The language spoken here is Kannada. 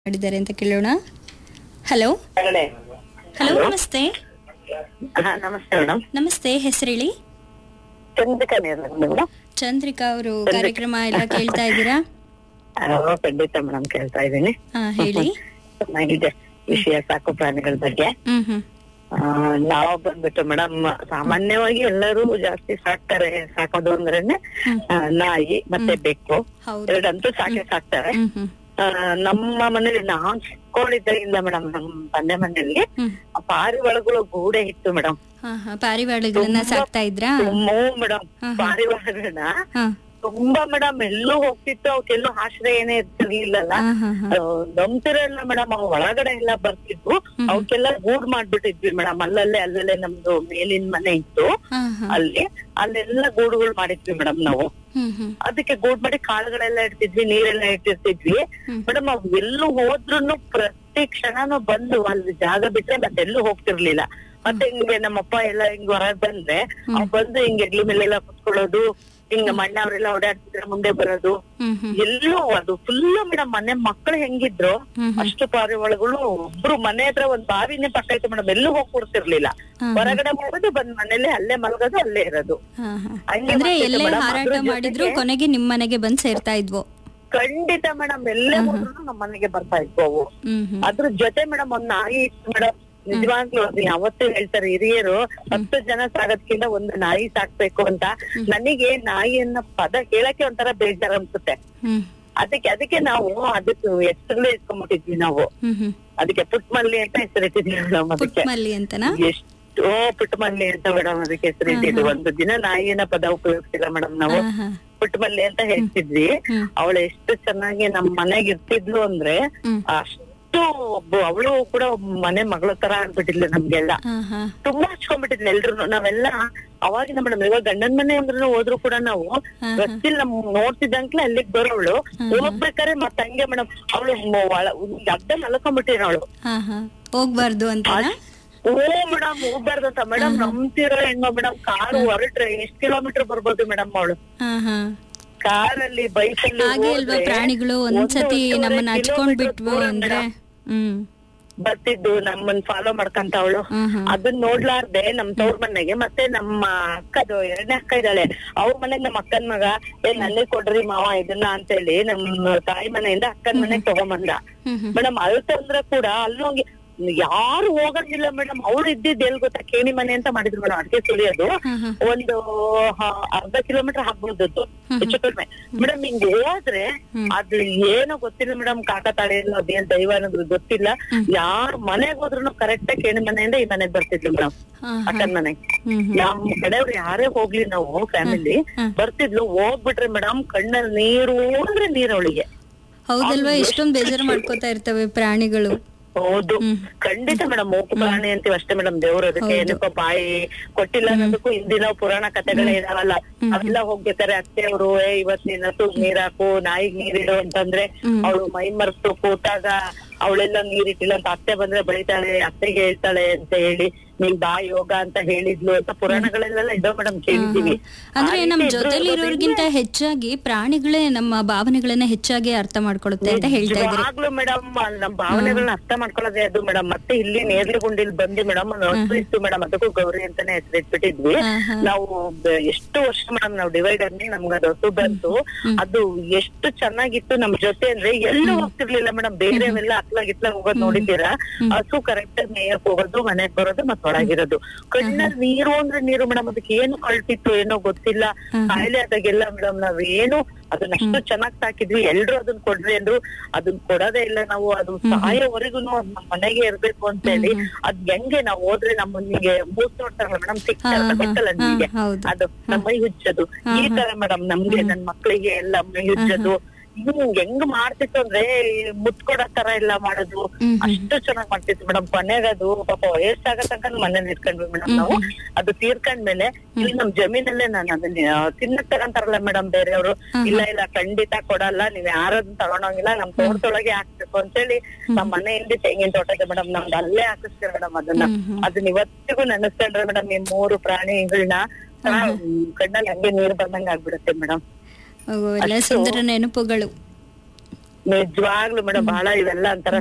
ಮಾಡಿದ್ದಾರೆ ಅಂತ ಕೇಳೋಣ. ಹಲೋ ಹಲೋ ನಮಸ್ತೆ. ನಮಸ್ತೆ ಮೇಡಮ್. ನಮಸ್ತೆ, ಹೆಸರೇಳಿ? ಚಂದ್ರಿಕಾ ಮೇಡಮ್. ಚಂದ್ರಿಕಾ ಅವರು ಕಾರ್ಯಕ್ರಮ ಎಲ್ಲ ಕೇಳ್ತಾ ಇದ್ದೀರಾ? ಖಂಡಿತ ಮೇಡಮ್, ಕೇಳ್ತಾ ಇದ್ದೀನಿ. ಹೇಳಿ. ಚೆನ್ನಾಗಿದೆ ವಿಷಯ, ಸಾಕು ಪ್ರಾಣಿಗಳ ಬಗ್ಗೆ. ನಾವು ಬಂದ್ಬಿಟ್ಟು ಮೇಡಮ್, ಸಾಮಾನ್ಯವಾಗಿ ಎಲ್ಲರೂ ಜಾಸ್ತಿ ಸಾಕ್ತಾರೆ. ಸಾಕೋದು ಅಂದ್ರೇನೆ ನಾಯಿ ಮತ್ತೆ ಬೆಕ್ಕು, ಎರಡಂತೂ ಸಾಕ್ತಾರೆ. ನಮ್ಮ ಮನೇಲಿ ನಾನ್ ಚಿಕ್ಕೋಳಿದ್ದಾಗಿಂದ ಮೇಡಮ್, ನಮ್ ತಂದೆ ಮನೆಯಲ್ಲಿ ಪಾರಿವಾಳಗಳು ಗೂಡೆ ಇತ್ತು ಮೇಡಮ್. ಪಾರಿವಾಳಗಳನ್ನ ಸಾಕ್ತಾ ಇದ್ರಾ? ಮೇಡಮ್, ಪಾರಿವಾಳಗಳನ್ನ ತುಂಬಾ ಮೇಡಮ್ ಎಲ್ಲೂ ಹೋಗ್ತಿತ್ತು, ಅವಕ್ಕೆಲ್ಲೂ ಆಶ್ರಯ ಏನೇ ಇರ್ತಿರ್ಲಿಲ್ಲಲ್ಲ. ನಂಬ್ತಿರಲ್ಲ ಮೇಡಮ್, ಅವ್ ಒಳಗಡೆ ಎಲ್ಲ ಬರ್ತಿದ್ವು, ಅವಕ್ಕೆಲ್ಲ ಗೂಡ್ ಮಾಡ್ಬಿಟ್ಟಿದ್ವಿ ಮೇಡಮ್. ಅಲ್ಲಲ್ಲೇ ನಮ್ದು ಮೇಲಿನ ಮನೆ ಇತ್ತು, ಅಲ್ಲೆಲ್ಲ ಗೂಡುಗಳು ಮಾಡಿದ್ವಿ ಮೇಡಮ್ ನಾವು. ಅದಕ್ಕೆ ಗೂಡ್ ಮಾಡಿ ಕಾಳುಗಳೆಲ್ಲ ಇಡ್ತಿದ್ವಿ, ನೀರೆಲ್ಲ ಇಟ್ಟಿರ್ತಿದ್ವಿ ಮೇಡಮ್. ಅವ್ ಎಲ್ಲೂ ಹೋದ್ರುನು ಪ್ರತಿ ಕ್ಷಣನೂ ಬಂದು ಅಲ್ಲಿ ಜಾಗ ಬಿಟ್ರೆ ಮತ್ತೆಲ್ಲೂ ಹೋಗ್ತಿರ್ಲಿಲ್ಲ. ಮತ್ತೆ ಹಿಂಗೆ ನಮ್ಮಪ್ಪ ಎಲ್ಲ ಹಿಂಗ್ ಹೊರಗ್ ಬಂದ್ರೆ ಅವ್ ಬಂದು ಹಿಂಗ್ ಎಗ್ಲಿ ಮೇಲೆಲ್ಲ ಕುತ್ಕೊಳ್ಳೋದು, ಹಿಂಗ ಮಣ್ಣವ್ರೆಲ್ಲ ಓಡಾಡ್ತಿದ್ರೆ ಮುಂದೆ ಬರೋದು. ಎಲ್ಲೂ ಅದು ಫುಲ್ ಮೇಡಮ್, ಮನೆ ಮಕ್ಳು ಹೆಂಗಿದ್ರು ಅಷ್ಟು ಪಾರಿವಾಳಗಳು. ಒಬ್ರು ಮನೆ ಹತ್ರ ಒಂದ್ ಬಾವಿನೇ ಪಕ್ಕ ಇತ್ತು ಮೇಡಮ್, ಎಲ್ಲೂ ಹೋಗ್ ಕೊಡ್ತಿರ್ಲಿಲ್ಲ. ಹೊರಗಡೆ ಹೋಗೋದು, ಬಂದ್ ಮನೇಲಿ ಅಲ್ಲೇ ಮಲಗೋದು, ಅಲ್ಲೇ ಇರೋದು. ಅಂದ್ರೆ ಎಲ್ಲೇ ಹಾರಾಟ ಮಾಡಿದ್ರು ಕೊನೆಗೆ ನಿಮ್ ಮನೆಗೆ ಬಂದ್ ಸೇರ್ತಾ ಇದ್ವು? ಖಂಡಿತ ಮೇಡಮ್, ಎಲ್ಲೇ ಹೋದ್ರು ನಮ್ ಮನೆಗೆ ಬರ್ತಾ ಇದ್ವು ಅವು. ಅದ್ರ ಜೊತೆ ಮೇಡಮ್ ಒಂದ್ ನಾಯಿ ಇತ್ತು ಮೇಡಮ್. ನಿಜವಾಗ್ಲೂ ಅದು ಯಾವತ್ತೂ ಹೇಳ್ತಾರೆ ಹಿರಿಯರು, 10 ಜನ ಸಾಗೋದ್ಕಿಂತ ಒಂದು ನಾಯಿ ಸಾಕ್ಬೇಕು ಅಂತ. ನನಗೆ ನಾಯಿ ಅನ್ನೋ ಪದ ಕೇಳಕ್ಕೆ ಒಂಥರ ಬೇಜಾರ್ ಅನ್ಸುತ್ತೆ. ಅದಕ್ಕೆ ನಾವು ಅದಕ್ಕೆ ಹೆಸರಲ್ಲೇ ಇಟ್ಕೊಂಡ್ಬಿಟ್ಟಿದ್ವಿ ನಾವು. ಅದಕ್ಕೆ ಪುಟ್ಮಲ್ಲಿ ಅಂತ ಹೆಸರಿಟ್ಟಿದ್ವಿ ಮೇಡಮ್. ಅದಕ್ಕೆ ಎಷ್ಟೋ ಪುಟ್ಮಲ್ಲಿ ಅಂತ ಮೇಡಮ್ ಅದಕ್ಕೆ ಹೆಸರಿಟ್ಟಿದ್ವಿ. ಒಂದು ದಿನ ನಾಯಿನ ಪದ ಉಪಯೋಗಿಸಿಲ್ಲ ಮೇಡಮ್ ನಾವು, ಪುಟ್ಮಲ್ಲಿ ಅಂತ ಹೇಳ್ತಿದ್ವಿ. ಅವಳು ಎಷ್ಟು ಚೆನ್ನಾಗಿ ನಮ್ ಮನೆಗ್ ಇರ್ತಿದ್ಲು ಅಂದ್ರೆ ಅವಳು ಕೂಡ ಮನೆ ಮಗಳ ತರ ಆಗ್ಬಿಟ್ಟಿದ್ಲು ನಮ್ಗೆಲ್ಲ. ತುಂಬಾ ಹಚ್ಕೊಂಡ್ಬಿಟ್ಟಿದ್ಲು ಎಲ್ರು. ನಾವೆಲ್ಲ ಅವಾಗಿನ ಮೇಡಮ್, ಇವಾಗ ಗಂಡನ್ ಮನೆ ಅಂದ್ರೂ ಹೋದ್ರು ಕೂಡ ನಾವು ರಸ್ತಿಲ್ ನಮ್ ನೋಡ್ತಿದ್ದಂಕ್ಲೆ ಅಲ್ಲಿಗ್ ಬರೋವಳು. ಹೋಗ್ಬೇಕಾರೆ ಮತ್ ಹಂಗೆ ಮೇಡಮ್, ಅವಳು ಅಡ್ಡ ಮಲ್ಕೊಂಡ್ಬಿಟ್ಟಿರೋಳು, ಹೋಗ್ಬಾರ್ದು ಅಂತ. ಮೇಡಮ್ ಹೋಗ್ಬಾರ್ದು ಅಂತ ಮೇಡಮ್. ನಂಬ್ತಿರೋ ಹೆಂಗೋ ಮೇಡಮ್, ಕಾರು ಹೊರಟ್ರೆ ಎಷ್ಟ್ ಕಿಲೋಮೀಟರ್ ಬರ್ಬೋದು ಮೇಡಮ್ ಅವಳು. ಕಾರಲ್ಲಿ ಬೈಕಲ್ಲಿ ಪ್ರಾಣಿಗಳು ಒಂದ್ಸತಿ ನಮ್ಮನ್ನ ಹಚ್ಕೊಂಡ್ ಬಿಟ್ವು ಅಂದ್ರೆ ಬರ್ತಿದ್ದು, ನಮ್ಮನ್ ಫಾಲೋ ಮಾಡ್ಕಂತ ಅವಳು. ಅದನ್ನ ನೋಡ್ಲಾರ್ದೆ ನಮ್ ತವ್ರ ಮನೆಗೆ, ಮತ್ತೆ ನಮ್ಮ ಅಕ್ಕದು 2ನೇ ಅಕ್ಕ ಇದ್ದಾಳೆ, ಅವ್ರ ಮನೆಗ್ ನಮ್ ಅಕ್ಕನ್ ಮಗ ನನ್ನೇ ಕೊಡ್ರಿ ಮಾವ ಇದನ್ನ ಅಂತ ಹೇಳಿ ನಮ್ ತಾಯಿ ಮನೆಯಿಂದ ಅಕ್ಕನ್ ಮನೆಗ್ ತಗೊಂಬಂದ ಮೇಡಮ್. ಅಲ್ಲಿ ತಂದ್ರೆ ಕೂಡ ಅಲ್ಲೋಗಿ ಯಾರು ಹೋಗಂಗಿಲ್ಲ ಮೇಡಮ್. ಅವ್ರು ಇದ್ದಿದ್ದು ಎಲ್ ಗೊತ್ತಾ, ಕೇಣಿ ಮನೆ ಅಂತ ಮಾಡಿದ್ರು ಮೇಡಮ್. ಅಡ್ಗೆ ಸುಲಿಯೋದು ಒಂದು ಅರ್ಧ ಕಿಲೋಮೀಟರ್ ಹಾಕ್ಬೋದದ್ದು ಹೆಚ್ಚು ಕಡಿಮೆ ಮೇಡಮ್. ಹಿಂಗ್ ಹೋದ್ರೆ ಅದು ಏನೋ ಗೊತ್ತಿಲ್ಲ ಮೇಡಮ್, ಕಾಕತಾಳೆ ಅದೇನ್ ದೈವ ಅನ್ನೋದು ಗೊತ್ತಿಲ್ಲ. ಯಾರ್ ಮನೆಗ್ ಹೋದ್ರು ಕರೆಕ್ಟ್ ಕೇಣಿ ಮನೆಯಿಂದ ಈ ಮನೆಗ್ ಬರ್ತಿದ್ಲು ಮೇಡಮ್, ಅಕ್ಕನ್ ಮನೆಗ್. ನಮ್ ಕಡೆಯವ್ರು ಯಾರೇ ಹೋಗ್ಲಿ ನಾವು ಫ್ಯಾಮಿಲಿ ಬರ್ತಿದ್ಲು. ಹೋಗ್ಬಿಟ್ರೆ ಮೇಡಮ್ ಕಣ್ಣಲ್ಲಿ ನೀರು ಅಂದ್ರೆ ನೀರವಳಿಗೆ. ಹೌದಲ್ವಾ, ಎಷ್ಟೊಂದ್ ಬೇಜಾರು ಮಾಡ್ಕೋತಾ ಇರ್ತವೆ ಪ್ರಾಣಿಗಳು. ಹೌದು ಖಂಡಿತ ಮೇಡಮ್. ಮೂಕು ಪ್ರಾಣಿ ಅಂತೀವಿ ಅಷ್ಟೇ ಮೇಡಮ್. ದೇವ್ರು ಅದಕ್ಕೆ ಏನಕ್ಕೋ ಬಾಯಿ ಕೊಟ್ಟಿಲ್ಲ ಅನ್ನೋದಕ್ಕೂ ಹಿಂದಿನ ಪುರಾಣ ಕಥೆಗಳೇ ಇದಾವಲ್ಲ, ಅವೆಲ್ಲ ಹೋಗ್ಬೇಕಾರೆ ಅತ್ತೆಯವರು ಇವತ್ ನೀನ್ ನೀರ್ ಹಾಕು, ನಾಯಿಗ್ ನೀರಿಡು ಅಂತಂದ್ರೆ ಅವಳು ಮೈ ಮರೆತು ಕೂತಾಗ ಅವಳೆಲ್ಲ ನೀರಿಟ್ಟಿಲ್ಲ ಅಂತ ಅತ್ತೆ ಬಂದ್ರೆ ಬಳಿತಾಳೆ, ಅತ್ತೆಗೆ ಹೇಳ್ತಾಳೆ ಅಂತ ಹೇಳಿ ನೀನ್ ಬಾ ಯೋಗ ಅಂತ ಹೇಳಿದ್ಲು ಅಂತ ಪುರಾಣಗಳೆಲ್ಲ ಇದಾವ ಮೇಡಮ್, ಕೇಳಿದೀವಿ. ಅಂದ್ರೆ ನಮ್ ಜೊತೆಲಿ ಇರೋರ್ಗಿಂತ ಹೆಚ್ಚಾಗಿ ಪ್ರಾಣಿಗಳೇ ನಮ್ಮ ಭಾವನೆಗಳನ್ನ ಹೆಚ್ಚಾಗಿ ಅರ್ಥ ಮಾಡ್ಕೊಳ್ಳುತ್ತೆ ಅಂತ ಹೇಳ್ತಾ ಇದ್ದಾರೆ. ಆಗ್ಲೂ ಮೇಡಮ್, ನಮ್ ಭಾವನೆಗಳನ್ನ ಅರ್ಥ ಮಾಡ್ಕೊಳ್ಳೋದೇ ಅದು ಮೇಡಮ್. ಮತ್ತೆ ಇಲ್ಲಿ ನೇರ್ಲಿಗುಂಡಿಲ್ ಬಂದಿ ಮೇಡಮ್, ಹಸು ಇತ್ತು ಮೇಡಮ್, ಅದಕ್ಕೂ ಗೌರಿ ಅಂತಾನೆ ಹೆಸರಿಟ್ಬಿಟ್ಟಿದ್ವಿ ನಾವು. ಎಷ್ಟು ವರ್ಷ ಮೇಡಮ್ ನಾವು ಡಿವೈಡ್ ಅಲ್ಲಿ ನಮ್ಗೆ ಅದು ಹಸು ಬಂತು. ಅದು ಎಷ್ಟು ಚೆನ್ನಾಗಿತ್ತು ನಮ್ ಜೊತೆ ಅಂದ್ರೆ ಎಲ್ಲೂ ಹೋಗ್ತಿರ್ಲಿಲ್ಲ ಮೇಡಮ್. ಬೇರೆವೆಲ್ಲ ಗಿತ್ಲ ಹೋಗೋದ್ ನೋಡಿದ್ದೀರಾ? ಹಸು ಕರೆಕ್ಟ್ ಆಗಿ ಮೇಯಕ್ ಹೋಗೋದು, ಮನೆಗ್ ಬರೋದು, ಮತ್ ಒಳಗಿರೋದು. ಕಣ್ಣಲ್ಲಿ ನೀರು ಅಂದ್ರೆ ನೀರು ಮೇಡಮ್. ಅದಕ್ಕೆ ಏನು ಕಳ್ತಿತ್ತು ಏನೋ ಗೊತ್ತಿಲ್ಲ, ಕಾಯಿಲೆ ಆದಾಗೆಲ್ಲ ಮೇಡಮ್ ನಾವೇನು ಅದನ್ನ ಅಷ್ಟು ಚೆನ್ನಾಗ್ ಸಾಕಿದ್ವಿ. ಎಲ್ರು ಅದನ್ನ ಕೊಡ್ರಿ ಅಂದ್ರು, ಅದನ್ನ ಕೊಡೋದೇ ಇಲ್ಲ ನಾವು. ಅದು ಸಾಯೋವರೆಗೂ ನಮ್ ಮನೆಗೆ ಇರ್ಬೇಕು ಅಂತ ಹೇಳಿ. ಅದ್ ಹೆಂಗೆ ನಾವ್ ಹೋದ್ರೆ ನಮ್ಮನಿಗೆ ಮೂಸ್ ನೋಡ್ತಾರಲ್ಲ ಮೇಡಮ್, ಸಿಕ್ಕಲ್ಲ ನಿಮ್ಗೆ, ಅದು ನಮ್ಮ ಮೈ ಹುಚ್ಚದು ಈ ತರ ಮೇಡಮ್. ನಮ್ಗೆ ನನ್ ಮಕ್ಳಿಗೆ ಎಲ್ಲ ಮೈ ಹುಚ್ಚದು ಹೆಂಗ್ ಮಾಡ್ತಿತ್ತು ಅಂದ್ರೆ ಮುತ್ ಕೊಡೋ ತರ ಎಲ್ಲ ಮಾಡೋದು, ಅಷ್ಟು ಚೆನ್ನಾಗ್ ಮಾಡ್ತಿತ್ತು ಮೇಡಮ್. ಕೊನೆಗೆ ಅದು ಪಾಪ ವಯಸ್ಸಾಗ ತನಕ ಮನೇಲಿ ಇಟ್ಕೊಂಡ್ವಿ ಮೇಡಮ್ ನಾವು. ಅದು ತೀರ್ಕೊಂಡ್ಮೇಲೆ ಇಲ್ಲಿ ನಮ್ ಜಮೀನಲ್ಲೇ ನಾನು ಅದನ್ನ ತಿನ್ನಕ್ ತಗೊಂತಾರಲ್ಲ ಮೇಡಮ್ ಬೇರೆಯವರು, ಇಲ್ಲ ಖಂಡಿತ ಕೊಡಲ್ಲ, ನೀವ್ ಯಾರದನ್ನ ತಗೊಂಡೋಗಿಲ್ಲ, ನಮ್ ತೋಟದೊಳಗೆ ಹಾಕ್ಬೇಕು ಅಂತೇಳಿ ನಮ್ ಮನೆಯಿಂದ ತೆಂಗಿನ ತೋಟ ಇದೆ ಮೇಡಮ್, ನಮ್ದು ಅಲ್ಲೇ ಹಾಕಿಸ್ತೀವಿ ಮೇಡಮ್. ಅದನ್ನ ಇವತ್ತಿಗೂ ನೆನೆಸ್ಕೊಂಡ್ರೆ ಮೇಡಮ್ ಈ 3 ಪ್ರಾಣಿಗಳನ್ನ ಕಣ್ಣಲ್ಲಿ ಹಂಗೆ ನೀರು ಬಂದಂಗ ಆಗ್ಬಿಡುತ್ತೆ ಮೇಡಮ್. ಸುಂದರ ನೆನಪುಗಳು. ನಿಜವಾಗ್ಲು ಮೇಡಮ್ ಬಹಳ ಇವೆಲ್ಲ ಅಂತಾರ